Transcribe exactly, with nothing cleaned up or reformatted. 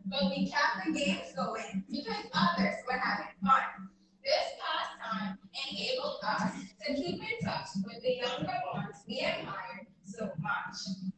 But we kept the games going because others were having fun. This pastime enabled us to keep in touch with the younger ones we admired so much.